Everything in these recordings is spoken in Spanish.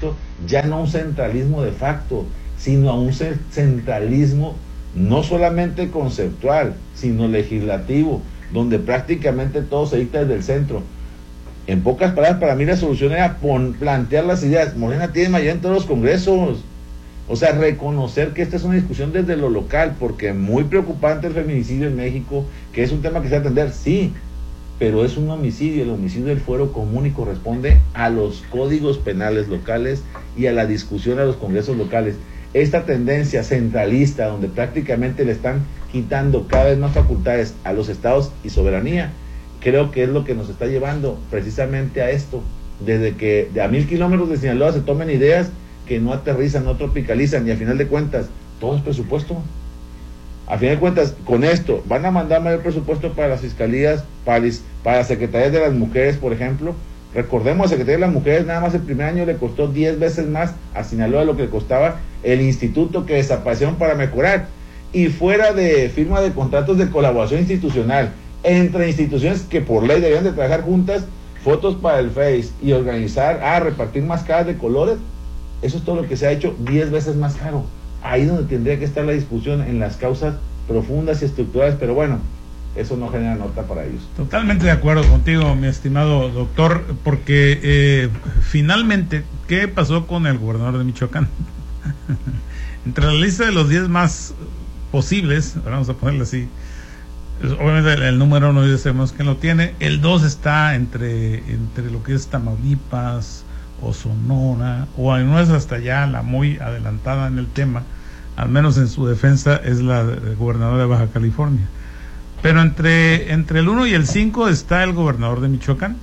esto ya no a un centralismo de facto, sino a un centralismo no solamente conceptual, sino legislativo, donde prácticamente todo se dicta desde el centro. En pocas palabras, para mí la solución era plantear las ideas. Morena tiene mayoría en todos los congresos. O sea, reconocer que esta es una discusión desde lo local, porque es muy preocupante el feminicidio en México, que es un tema que se va a atender, sí, pero es un homicidio, el homicidio del fuero común y corresponde a los códigos penales locales y a la discusión a los congresos locales. Esta tendencia centralista, donde prácticamente le están quitando cada vez más facultades a los estados y soberanía, creo que es lo que nos está llevando precisamente a esto, desde que de a 1000 kilómetros de Sinaloa se tomen ideas que no aterrizan, no tropicalizan, y a final de cuentas, todo es presupuesto. A final de cuentas, con esto, van a mandar mayor presupuesto para las fiscalías, para las secretarías de las mujeres, por ejemplo. Recordemos, a la Secretaría de las Mujeres, nada más el primer año le costó 10 veces más a Sinaloa de lo que le costaba el instituto que desaparecieron para mejorar. Y fuera de firma de contratos de colaboración institucional, entre instituciones que por ley deberían de trabajar juntas, fotos para el Face y organizar, repartir máscaras de colores, eso es todo lo que se ha hecho 10 veces más caro. Ahí es donde tendría que estar la discusión, en las causas profundas y estructurales, pero bueno, eso no genera nota para ellos. Totalmente de acuerdo contigo, mi estimado doctor, porque finalmente, ¿qué pasó con el gobernador de Michoacán? Entre la lista de los 10 más posibles, vamos a ponerlo así, obviamente el número 1 ya sabemos que lo tiene, el 2 está entre lo que es Tamaulipas o Sonora, o al menos hasta allá la muy adelantada en el tema, al menos en su defensa, es la gobernadora de Baja California. Pero entre el 1 y el 5 está el gobernador de Michoacán.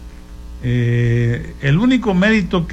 El único mérito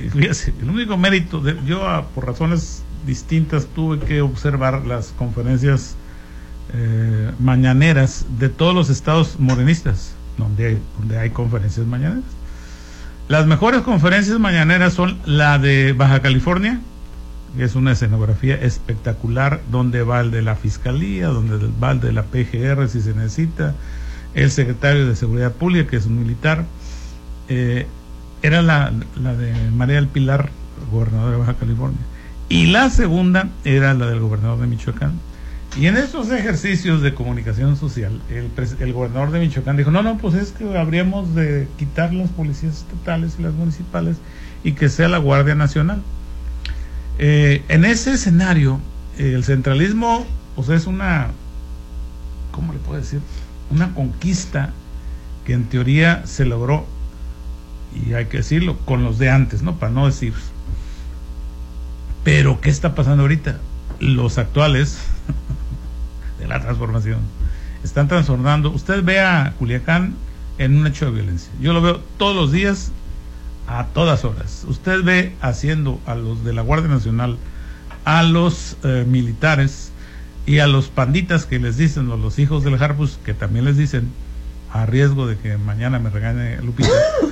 yo por razones distintas tuve que observar las conferencias mañaneras de todos los estados morenistas, donde hay conferencias mañaneras. Las mejores conferencias mañaneras son la de Baja California, que es una escenografía espectacular, donde va el de la Fiscalía, donde va el de la PGR si se necesita, el secretario de Seguridad Pública, que es un militar. Era la de María del Pilar, gobernadora de Baja California. Y la segunda era la del gobernador de Michoacán. Y en estos ejercicios de comunicación social, el gobernador de Michoacán dijo, no, pues es que habríamos de quitar las policías estatales y las municipales y que sea la Guardia Nacional. En ese escenario, el centralismo, pues es una, ¿cómo le puedo decir? Una conquista que en teoría se logró, y hay que decirlo, con los de antes, ¿no? Para no decir. Pero, ¿qué está pasando ahorita? Los actuales de la transformación están transformando. Usted ve a Culiacán en un hecho de violencia. Yo lo veo todos los días, a todas horas. Usted ve haciendo a los de la Guardia Nacional, a los militares y a los panditas que les dicen, o los hijos del Harpus, que también les dicen, a riesgo de que mañana me regañe Lupita,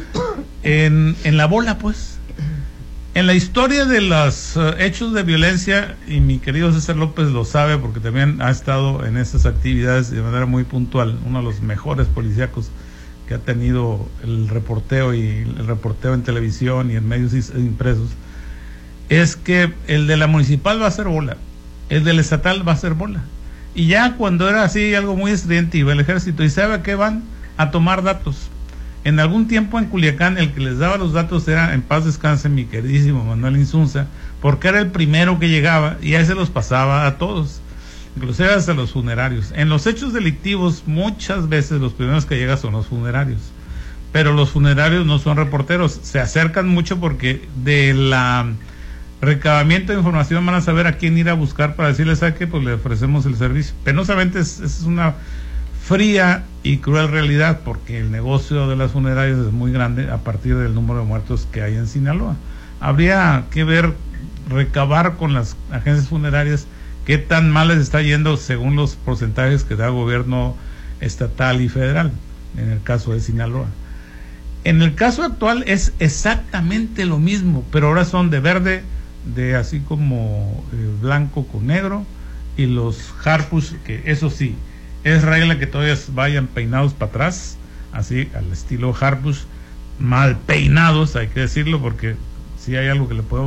en la bola, pues. En la historia de los hechos de violencia, y mi querido César López lo sabe porque también ha estado en estas actividades de manera muy puntual, uno de los mejores policíacos que ha tenido el reporteo en televisión y en medios impresos, es que el de la municipal va a ser bola, el del estatal va a ser bola. Y ya cuando era así algo muy estridente, iba el ejército, y ¿sabe a qué van? A tomar datos. En algún tiempo en Culiacán el que les daba los datos era, en paz descanse, mi queridísimo Manuel Insunza, porque era el primero que llegaba y ahí se los pasaba a todos, inclusive hasta los funerarios. En los hechos delictivos muchas veces los primeros que llegan son los funerarios, pero los funerarios no son reporteros, se acercan mucho porque de la recabamiento de información van a saber a quién ir a buscar para decirles a qué, pues le ofrecemos el servicio. Penosamente es una fría y cruel realidad, porque el negocio de las funerarias es muy grande a partir del número de muertos que hay en Sinaloa. Habría que recabar con las agencias funerarias qué tan mal les está yendo según los porcentajes que da el gobierno estatal y federal, en el caso de Sinaloa. En el caso actual es exactamente lo mismo, pero ahora son de verde, de así como blanco con negro, y los Harpus, que eso sí, es regla que todavía vayan peinados para atrás, así al estilo Harpus, mal peinados, hay que decirlo, porque si hay algo que le puedo